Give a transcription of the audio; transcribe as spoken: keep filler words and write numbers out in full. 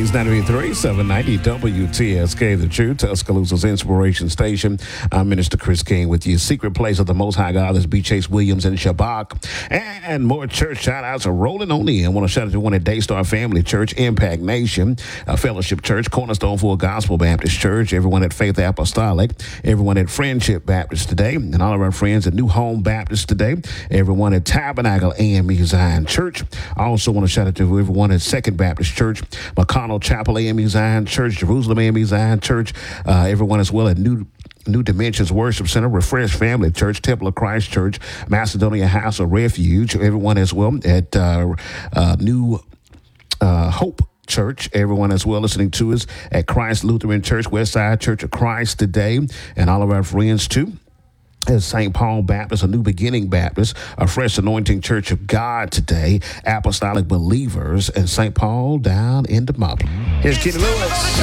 is ninety-three point three, seven ninety W T S K, The Truth, Tuscaloosa's Inspiration Station. I'm Minister Chris King with you. Secret Place of the Most High God is B. Chase Williams and Shabbat. And more church shout-outs are rolling on in. I want to shout out to one at Daystar Family Church, Impact Nation, uh, Fellowship Church, Cornerstone Full Gospel Baptist Church, everyone at Faith Apostolic, everyone at Friendship Baptist today, and all of our friends at New Home Baptist today, everyone at Tabernacle A M E Zion Church. I also want to shout out to everyone at Second Baptist Church, McConnell Chapel A M E Zion Church, Jerusalem A M E Zion Church, uh, everyone as well at New New Dimensions Worship Center, Refresh Family Church, Temple of Christ Church, Macedonia House of Refuge, everyone as well at uh, uh, New uh, Hope Church, everyone as well listening to us at Christ Lutheran Church, Westside Church of Christ today, and all of our friends too. As Saint Paul Baptist, a New Beginning Baptist, a Fresh Anointing Church of God today, Apostolic Believers, and Saint Paul down in the Mountain. Here's Kenny Lewis.